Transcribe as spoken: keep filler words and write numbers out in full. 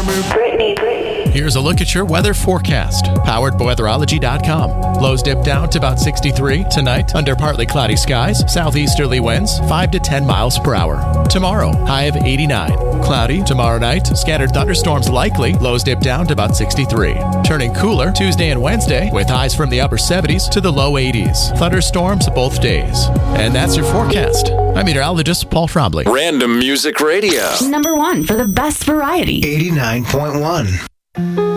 Brittany, Brittany. Here's a look at your weather forecast, powered by weatherology dot com. Lows dip down to about sixty-three tonight under partly cloudy skies, southeasterly winds five to ten miles per hour. Tomorrow, high of eighty-nine. Cloudy tomorrow night, scattered thunderstorms likely, lows dip down to about sixty-three. Turning cooler Tuesday and Wednesday with highs from the upper seventies to the low eighties. Thunderstorms both days. And that's your forecast. I'm meteorologist Paul Trombley. Random Music Radio. Number one for the best variety. eighty-nine point one.